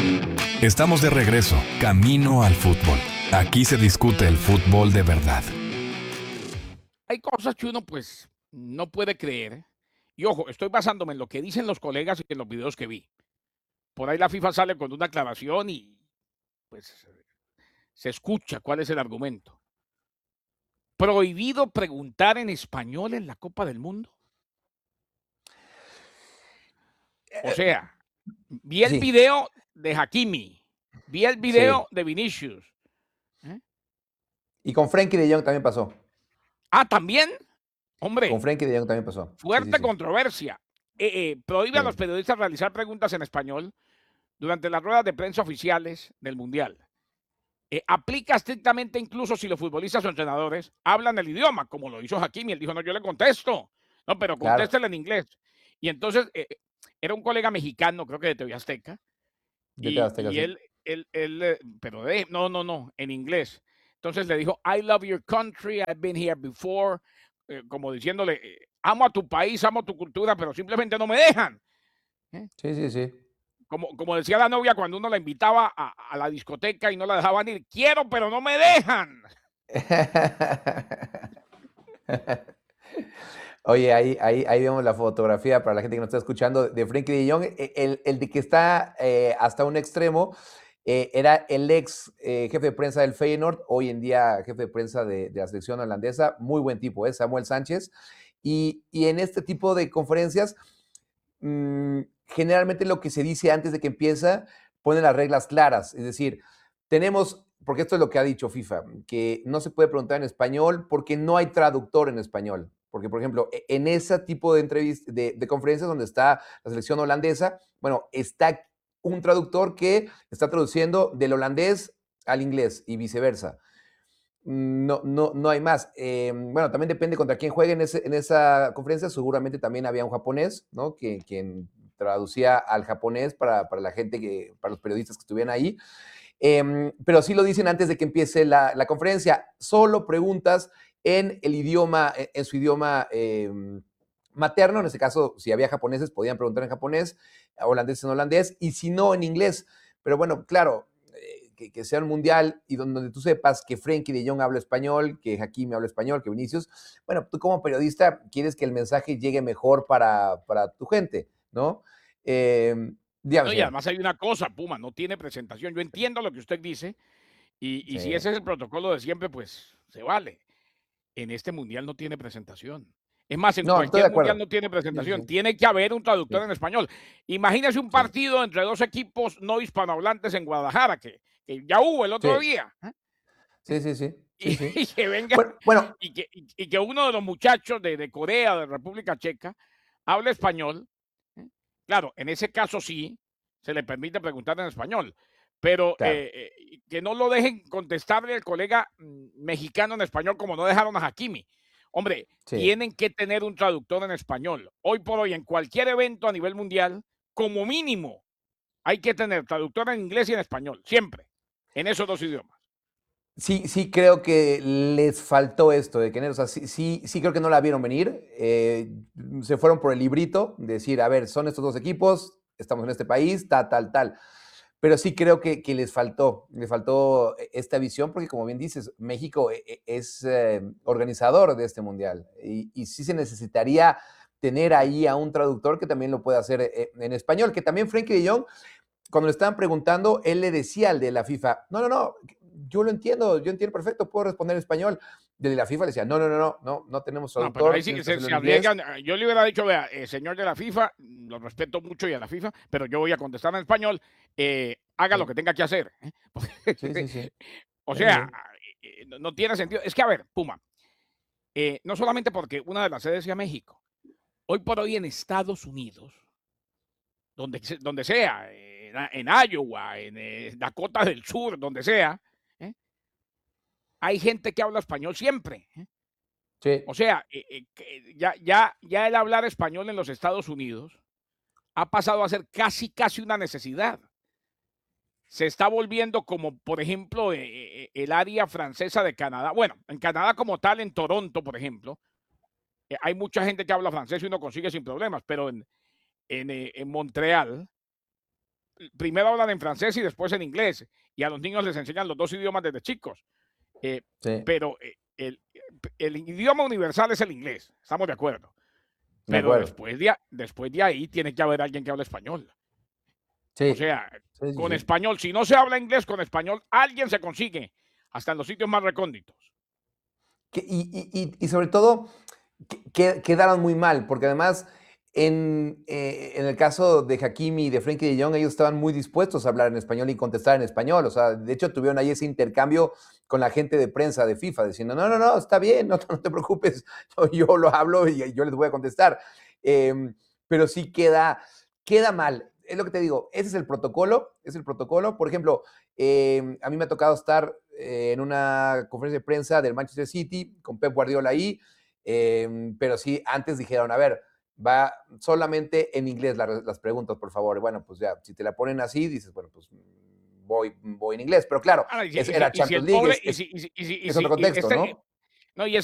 Estamos de regreso, camino al fútbol. Aquí se discute el fútbol de verdad. Hay cosas que uno pues no puede creer. Y ojo, estoy basándome en lo que dicen los colegas y en los videos que vi. Por ahí la FIFA sale con una aclaración y pues se escucha cuál es el argumento. ¿Prohibido preguntar en español en la Copa del Mundo? O sea, vi el Sí. video de Hakimi, vi el video Sí. de Vinicius. ¿eh? Y con Frenkie de Jong también pasó. Ah, también, Con hombre, Frenkie de Jong también pasó. Sí, sí, fuerte sí. controversia. Prohíbe a los Sí. periodistas realizar preguntas en español durante las ruedas de prensa oficiales del Mundial. Aplica estrictamente incluso si los futbolistas o entrenadores hablan el idioma, como lo hizo Hakimi. Él dijo, no, yo le contesto. No, pero Claro. contéstele en inglés. Y entonces, era un colega mexicano, creo que de TV Azteca, De TV y, Azteca, y sí. pero no, en inglés. Entonces le dijo, I love your country, I've been here before, como diciéndole, amo a tu país, amo tu cultura, pero simplemente no me dejan. ¿eh? Sí, sí, sí. Como decía la novia cuando uno la invitaba a la discoteca y no la dejaban ir, quiero, pero no me dejan. Oye, ahí vemos la fotografía para la gente que nos está escuchando de Frenkie de Jong. El de que está hasta un extremo era el ex jefe de prensa del Feyenoord, hoy en día jefe de prensa de la selección holandesa. Muy buen tipo, Samuel Sánchez. Y en este tipo de conferencias, generalmente lo que se dice antes de que empieza pone las reglas claras. Es decir, tenemos, porque esto es lo que ha dicho FIFA, que no se puede preguntar en español porque no hay traductor en español. Porque, por ejemplo, en ese tipo de entrevistas, de conferencias donde está la selección holandesa, bueno, está un traductor que está traduciendo del holandés al inglés y viceversa. No hay más. Bueno, también depende contra quién juegue en esa conferencia. Seguramente también había un japonés, ¿no? Quien traducía al japonés para la gente, para los periodistas que estuvieran ahí. Pero sí lo dicen antes de que empiece la conferencia. Solo preguntas en el idioma, en su idioma materno. En este caso, si había japoneses, podían preguntar en japonés, holandés en holandés, y si no, en inglés. Pero bueno, claro, que sea un mundial y donde tú sepas que Frenkie de Jong habla español, que Hakimi habla español, que Vinicius, bueno, tú como periodista quieres que el mensaje llegue mejor para tu gente, ¿no? Dígame, No, y señor. además hay una cosa, Puma, no tiene presentación. Yo entiendo lo que usted dice, y si Sí. ese es el protocolo de siempre, pues se vale. En este mundial no tiene presentación. Es más, en No, estoy de cualquier mundial acuerdo. no tiene Sí, sí, presentación. sí. Tiene que haber un traductor Sí, en español. Imagínese un sí. partido entre dos equipos no hispanohablantes en Guadalajara, que ya hubo el otro Sí, día. sí, sí, sí. Y, Sí, sí. y que venga, Bueno, y que uno de los muchachos de Corea, de República Checa, hable español. ¿eh? Claro, en ese caso sí, se le permite preguntar en español, pero claro. que no lo dejen contestarle al colega mexicano en español como no dejaron a Hakimi. Hombre, Sí. tienen que tener un traductor en español. Hoy por hoy, en cualquier evento a nivel mundial, como mínimo, hay que tener traductor en inglés y en español, siempre, en esos dos idiomas. Sí, creo que les faltó esto de que, o sea, sí creo que no la vieron venir. Se fueron por el librito, decir, a ver, son estos dos equipos, estamos en este país, tal. Pero sí creo que les faltó esta visión, porque como bien dices, México es organizador de este mundial y sí se necesitaría tener ahí a un traductor que también lo pueda hacer en español, que también Frenkie de Jong, cuando le estaban preguntando, él le decía al de la FIFA, no, yo entiendo perfecto, puedo responder en español. De la FIFA le decía, no tenemos No, pero ahí traductor, sí tienes que que se, hacerlo se en inglés. arriesgan. Yo le hubiera dicho, vea, señor de la FIFA, lo respeto mucho y a la FIFA, pero yo voy a contestar en español, haga lo Sí, que tenga que hacer. sí, sí. O Sí, sea, sí. no tiene sentido. Es que, a ver, Puma, no solamente porque una de las sedes sea México, hoy por hoy en Estados Unidos, donde sea, en Iowa, en Dakota del Sur, donde sea, ¿eh? Hay gente que habla español siempre. Sí, O sea, que ya el hablar español en los Estados Unidos ha pasado a ser casi una necesidad. Se está volviendo como, por ejemplo, el área francesa de Canadá. Bueno, en Canadá como tal, en Toronto, por ejemplo, hay mucha gente que habla francés y uno consigue sin problemas, pero en Montreal primero hablan en francés y después en inglés, y a los niños les enseñan los dos idiomas desde chicos. Sí, Pero el idioma universal es el inglés, estamos de acuerdo. de Pero acuerdo. después de ahí tiene que haber alguien que hable español. O Sí, sea, sí, sí, con sí. español, si no se habla inglés, con español, alguien se consigue, hasta en los sitios más recónditos. Y sobre todo, quedaron muy mal, porque además en el caso de Hakimi y de Frenkie de Jong, ellos estaban muy dispuestos a hablar en español y contestar en español. O sea, de hecho tuvieron ahí ese intercambio con la gente de prensa de FIFA, diciendo, no, no, no, está bien, no, no te preocupes, yo lo hablo y yo les voy a contestar. Pero sí queda mal. Es lo que te digo, ese es el protocolo, es el protocolo. Por ejemplo, a mí me ha tocado estar en una conferencia de prensa del Manchester City con Pep Guardiola ahí, pero sí, antes dijeron, a ver, va solamente en inglés las preguntas, por favor. Bueno, pues ya, si te la ponen así, dices, bueno, pues voy en inglés. Pero claro, Ahora, era y si Champions el League, pobre, es otro contexto, este, ¿no? no, y